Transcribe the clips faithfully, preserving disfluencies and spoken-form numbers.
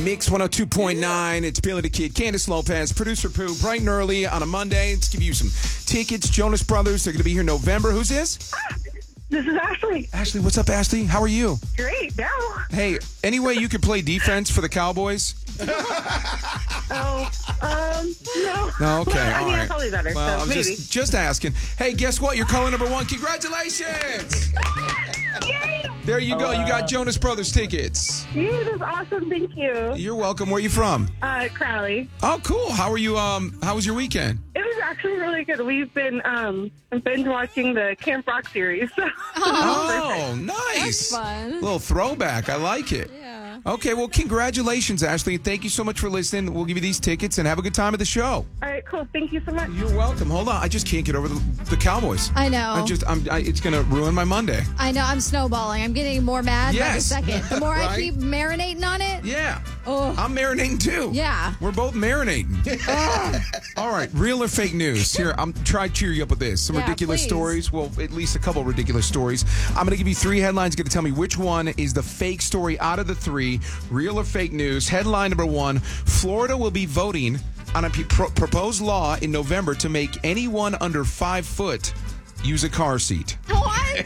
Mix one oh two point nine. It's Billy the Kid, Candace Lopez, producer Pooh, bright and early on a Monday. Let's give you some tickets. Jonas Brothers, they're going to be here in November. Who's this? This is Ashley. Ashley, what's up, Ashley? How are you? Great. No. Hey, any way you could play defense for the Cowboys? Oh, um, no. No, okay, Well, I all mean, right. I'm probably better, Well, so I'm maybe. just just asking. Hey, guess what? You're caller number one. Congratulations! Yay! There you go. You got Jonas Brothers tickets. Yeah, that's awesome. Thank you. You're welcome. Where are you from? Uh, Crowley. Oh, cool. How are you? Um, how was your weekend? It was actually really good. We've been um binge watching the Camp Rock series. So. Oh, nice. That's fun. Little throwback. I like it. Yeah. Okay, well, congratulations, Ashley. Thank you so much for listening. We'll give you these tickets and have a good time at the show. All right, cool. Thank you so much. You're welcome. Hold on. I just can't get over the, the Cowboys. I know. I just, I'm, I, it's going to ruin my Monday. I know. I'm snowballing. I'm getting more mad Yes. by the second. The more I Right? keep marinating on it. Yeah. Oh. I'm marinating too. Yeah. We're both marinating. All right. Real or fake news? Here, I'm try to cheer you up with this. Some Yeah, ridiculous please. stories. Well, at least a couple ridiculous stories. I'm going to give you three headlines. You're going to tell me which one is the fake story out of the three. Real or fake news? Headline number one: Florida will be voting on a p- pro- proposed law in November to make anyone under five foot use a car seat. What?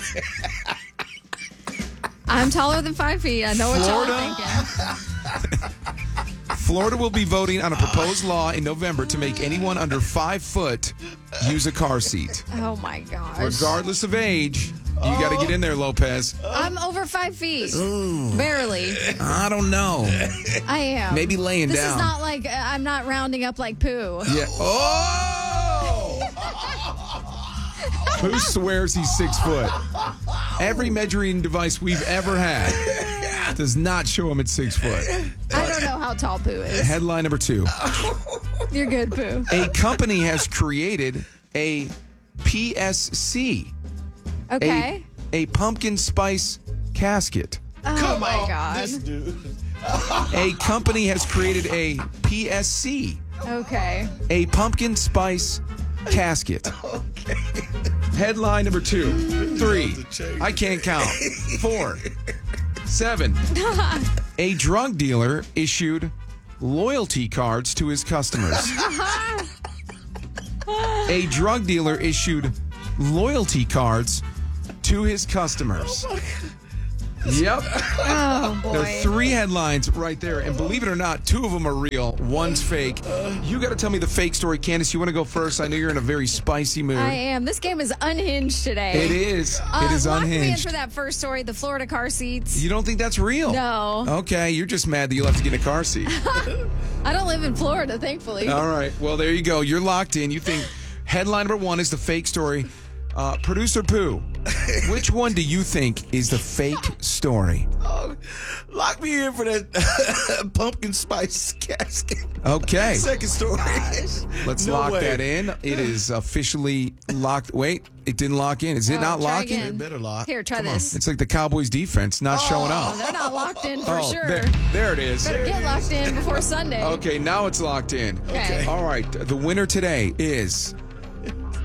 I'm taller than five feet. I know what y'all Florida? are thinking. Florida will be voting on a proposed law in November to make anyone under five foot use a car seat. Oh my gosh. Regardless of age, you got to get in there, Lopez. I'm over five feet. Barely. I don't know. I am. Maybe laying this down. is not like uh, I'm not rounding up like poo. Yeah. Oh! Who swears he's six foot? Every measuring device we've ever had does not show him at six foot. I don't know how tall poo is. Headline number two. You're good, poo. A company has created a P S C. Okay. A, a pumpkin spice casket. Oh Come my on, god. this dude. A company has created a P S C. Okay. A pumpkin spice casket. Okay. Headline number two. Three. I can't count. Four. Seven. A drug dealer issued loyalty cards to his customers. A drug dealer issued loyalty cards to his customers. Yep. Oh boy. There are three headlines right there, and believe it or not, two of them are real. One's fake. You got to tell me the fake story, Candace. You want to go first? I know you're in a very spicy mood. I am. This game is unhinged today. It is. Uh, it is lock me in unhinged. for that first story, the Florida car seats. You don't think that's real? No. Okay, you're just mad that you'll have to get a car seat. I don't live in Florida, thankfully. All right. Well, there you go. You're locked in. You think headline number one is the fake story. Uh, Producer Pooh, which one do you think is the fake story? Oh, lock me in for that pumpkin spice casket. Okay. Second story. Let's No lock way. that in. It is officially locked. Wait, it didn't lock in. Is it Oh, not try locking? again. It better lock. Here, try Come on. this. It's like the Cowboys defense not showing Oh, up. they're not locked in for Oh, sure. there, there it is. Better get locked in before Sunday. Okay, now it's locked in. Okay. All right. The winner today is